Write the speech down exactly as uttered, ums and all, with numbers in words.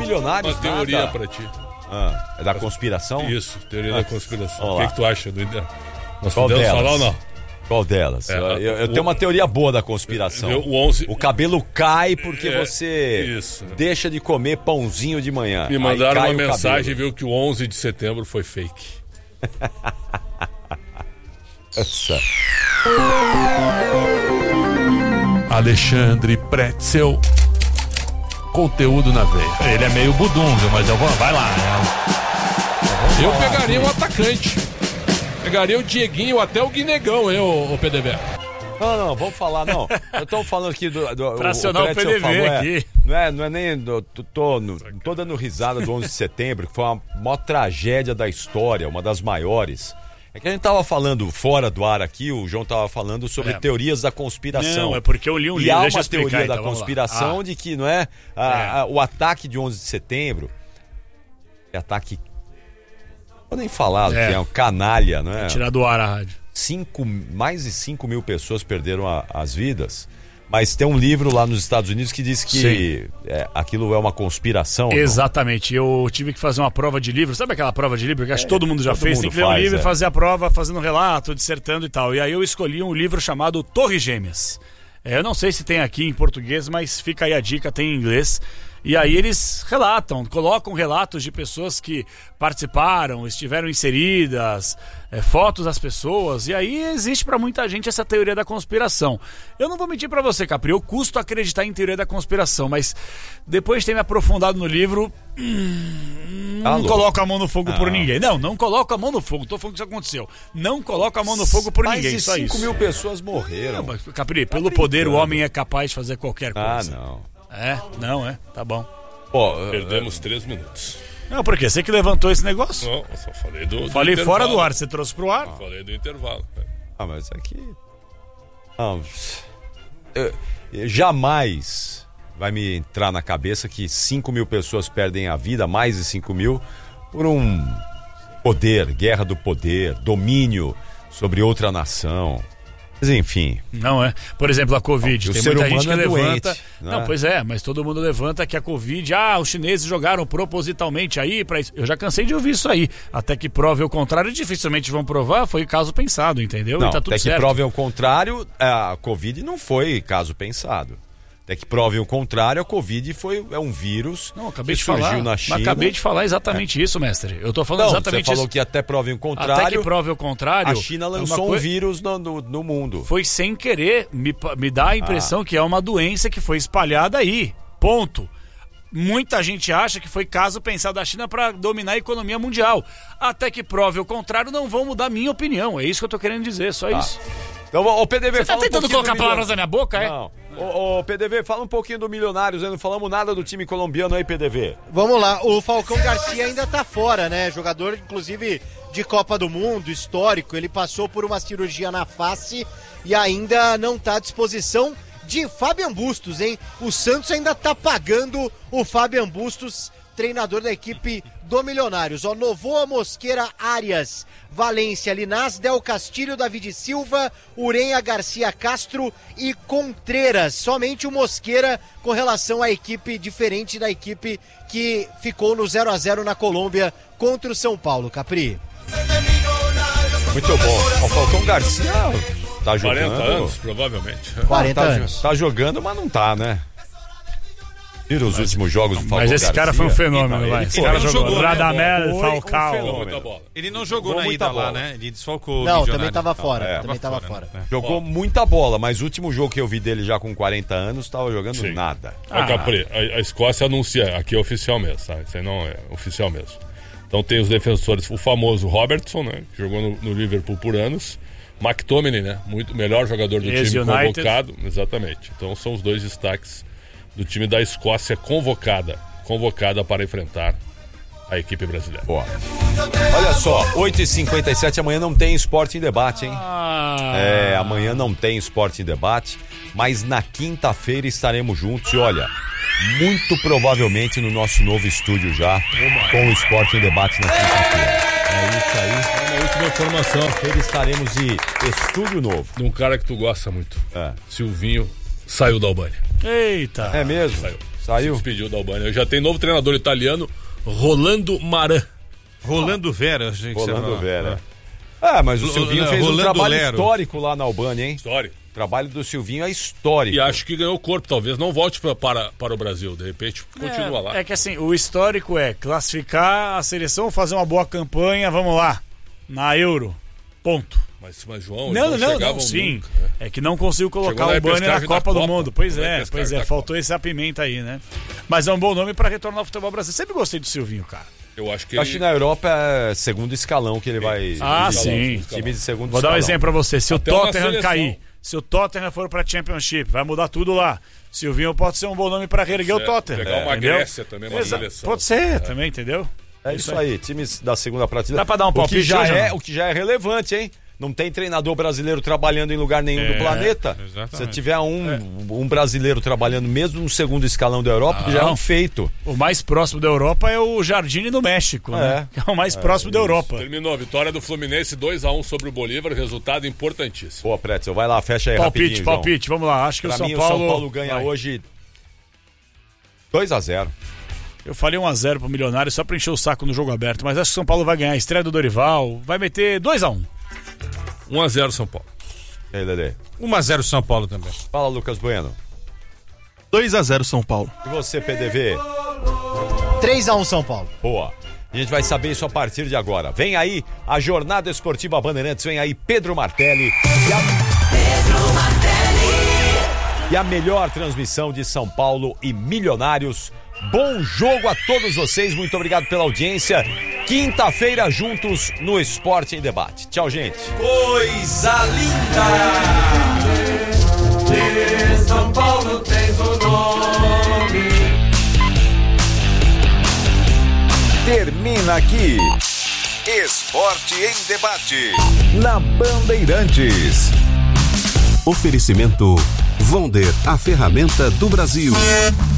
Milionários, uma teoria nada. pra ti. Ah, é da conspiração? Isso, teoria Ah, da conspiração. vamos O que, lá. que tu acha? Do... Nós Qual podemos delas? falar ou não? Qual delas? É, eu eu, eu o- tenho uma teoria boa da conspiração. Eu- o onze O cabelo cai porque É, você isso. deixa de comer pãozinho de manhã. Me Aí mandaram cai uma o mensagem e cabelo. viu que o onze de setembro foi fake. Essa. Alexandre Pretzel. Conteúdo na veia. Ele é meio budum, viu? Mas eu vou, vai lá. Eu pegaria um atacante. Pegaria o Dieguinho ou até o Guinegão, hein, o, o P D V. Não, não, vamos falar, não. Eu tô falando aqui do. do Pra acionar o Pretzel P D V falou, é, aqui. não, é, não é nem. do- Tô, tô, no- tô dando risada do onze de setembro, que foi a maior tragédia da história, uma das maiores. É que a gente tava falando fora do ar aqui, o João tava falando sobre É. teorias da conspiração. Não, é porque eu li um e livro, há deixa eu uma explicar, teoria então, da vamos lá. conspiração Ah. de que, não é? A- É. a- o ataque de onze de setembro. É ataque. Não vou nem falar, É. que é um canalha, não é? Tirar do ar a rádio. Cinco, mais de cinco mil pessoas perderam a- as vidas. Mas tem um livro lá nos Estados Unidos que diz que é, aquilo é uma conspiração. não? Exatamente. Eu tive que fazer uma prova de livro. Sabe aquela prova de livro que acho que todo mundo já todo fez? mundo Tem que ler um faz, livro é. e fazer a prova fazendo relato, dissertando e tal. E aí eu escolhi um livro chamado Torres Gêmeas. É, eu não sei se tem aqui em português, mas fica aí a dica, tem em inglês. E aí eles relatam, colocam relatos de pessoas que participaram, estiveram inseridas, é, fotos das pessoas. E aí existe pra muita gente essa teoria da conspiração. Eu não vou mentir pra você, Capri, eu custo acreditar em teoria da conspiração, mas depois de ter me aprofundado no livro, hum, não Alô? coloco a mão no fogo por Não. ninguém. Não, não coloco a mão no fogo, tô falando que isso aconteceu. Não coloco a mão no fogo por mais ninguém, de só cinco isso. mil pessoas morreram. Não, mas, Capri, pelo brincando. poder o homem é capaz de fazer qualquer Ah, coisa. não. É? Não, é? Tá bom. Pô, Perdemos três minutos. Não, por quê? Você que levantou esse negócio? Não, eu só falei do, do Falei intervalo. fora do ar, você trouxe pro ar? Falei do intervalo. né? ah, mas aqui. Não, eu- eu jamais vai me entrar na cabeça que cinco mil pessoas perdem a vida, mais de cinco mil, por um poder, guerra do poder, domínio sobre outra nação. Mas enfim. Não é? Por exemplo, a Covid. O Tem ser muita gente humano que é levanta. doente, né? Não, pois é, mas todo mundo levanta que a Covid. Ah, os chineses jogaram propositalmente aí para isso. Eu já cansei de ouvir isso aí. Até que prove o contrário, dificilmente vão provar. Foi caso pensado, entendeu? Não, e tá tudo até que certo. provem o contrário, a Covid não foi caso pensado. Até que provem o contrário, a Covid foi, é um vírus Não, acabei que de surgiu falar. na Mas China. acabei de falar exatamente isso, mestre. Eu tô falando Não, exatamente você falou isso. que até provem o Até contrário, que prove o contrário. a China é uma lançou um coi- vírus no, no, no mundo. Foi sem querer, me, pa- me dá a impressão Ah. que é uma doença que foi espalhada aí. Ponto. Muita gente acha que foi caso pensado da China para dominar a economia mundial. Até que prove o contrário, não vão mudar minha opinião. É isso que eu tô querendo dizer, só isso. Então, o P D V Você tá fala um tentando pouquinho colocar do palavras na Milionários. minha boca, é? Não. Ô, ô, P D V, fala um pouquinho do Milionários, aí não falamos nada do time colombiano aí, P D V. Vamos lá, o Falcão Garcia ainda tá fora, né? Jogador, inclusive, de Copa do Mundo, histórico. Ele passou por uma cirurgia na face e ainda não tá à disposição de Fabian Bustos, hein? O Santos ainda tá pagando o Fabian Bustos, treinador da equipe do Milionários. Ó, Novoa, Mosqueira, Arias, Valência, Linás, Del Castilho, David Silva, Urenha, Garcia Castro e Contreras. Somente o Mosqueira com relação à equipe diferente da equipe que ficou no zero a zero na Colômbia contra o São Paulo, Capri. Muito bom. O Falcão Garcia tá jogando. quarenta anos, provavelmente. quarenta tá, anos. Tá jogando, mas não tá, né? Vira os últimos jogos do Falcão Mas esse Garcia. cara foi um fenômeno, Ele vai. Esse foi. cara Ele jogou. jogou, né? Radamel, Foi um Falcao. fenômeno. Muita bola. Ele não jogou Jogou na muita ida lá, bola. né? Ele desfalcou o Não, Milionário. também tava fora. é, também tava fora, fora. né? Jogou muita bola, mas o último jogo que eu vi dele já com quarenta anos, tava jogando Sim. nada. Ó, Capri, a, a Escócia anuncia, aqui é oficial mesmo, tá? Isso aí não é oficial mesmo. Então tem os defensores, o famoso Robertson, né? Que jogou no, no Liverpool por anos. McTominay, né? Muito melhor jogador do time Ex-United. convocado. Exatamente. Então são os dois destaques do time da Escócia convocada. Convocada para enfrentar a equipe brasileira. Ó. Olha só, oito e cinquenta e sete, amanhã não tem Esporte em Debate, hein? Ah, É, amanhã não tem Esporte em Debate, mas na quinta-feira estaremos juntos e olha, muito provavelmente no nosso novo estúdio já, com o Esporte em Debate na quinta-feira. É isso aí. Uma última informação Quinta-feira estaremos de estúdio novo. de um cara que tu gosta muito. É, Silvinho saiu da Albânia. Eita. é mesmo? Saiu. Saiu? Se despediu da Albânia. Já tem novo treinador italiano, Rolando Maran. Rolando Vera, gente. Rolando Vera. Ah, mas o Silvinho fez um trabalho Lero. histórico lá na Albânia, hein? Histórico. O trabalho do Silvinho é histórico. E acho que ganhou corpo, talvez não volte pra, para, para o Brasil, de repente continua é, lá. É que assim, o histórico é classificar a seleção, fazer uma boa campanha, vamos lá, na Euro, ponto. Mas, mas João, Não, não, não, chegavam não, sim. nunca, né? É que não conseguiu colocar Chegou na o Albânia na repescagem Copa, da do Copa. Mundo. Pois Na é, repescagem pois é, da faltou Copa. esse apimenta aí, né? Mas é um bom nome pra retornar ao futebol brasileiro. Sempre gostei do Silvinho, cara. Eu acho que Acho que ele... na Europa é segundo escalão que ele vai. Ah, ele- sim. Time de segundo Vou dar um escalão. exemplo pra você. Se Até o uma Tottenham seleção. cair, se o Tottenham for pra Championship, vai mudar tudo lá. Silvinho pode ser um bom nome pra reerguer o É, Tottenham. pegar uma entendeu? Grécia também, uma Exa- seleção. Pode ser também, entendeu? É isso aí, times da segunda prateleira. Dá pra dar um o que palpite já hoje, é não? O que já é relevante, hein? Não tem treinador brasileiro trabalhando em lugar nenhum do planeta. exatamente. Se tiver um, um brasileiro trabalhando mesmo no segundo escalão da Europa, já é um feito. O mais próximo da Europa é o Jardine no México, né? É. Que é o mais próximo da Europa. Terminou a vitória do Fluminense dois a um sobre o Bolívar, resultado importantíssimo. Pô, Pretzel, vai lá, fecha aí Palpite, rapidinho, João. palpite, vamos lá. Acho que Pra o São mim, Paulo... o São Paulo ganha vai. hoje dois a zero. Eu falei um a zero pro Milionário só pra encher o saco no jogo aberto, mas acho que o São Paulo vai ganhar a estreia do Dorival, vai meter dois a um. um a zero São Paulo. E aí, Lelê? um a zero São Paulo também. Fala, Lucas Bueno. dois a zero São Paulo. E você, P D V? três a um São Paulo. Boa. A gente vai saber isso a partir de agora. Vem aí a Jornada Esportiva Bandeirantes, vem aí Pedro Martelli. E a... Pedro Martelli. E a melhor transmissão de São Paulo e Milionários. Bom jogo a todos vocês, muito obrigado pela audiência. Quinta-feira juntos no Esporte em Debate. Tchau, gente. Coisa linda! De São Paulo tens o nome. Termina aqui Esporte em Debate na Bandeirantes. Oferecimento Vonder, a ferramenta do Brasil.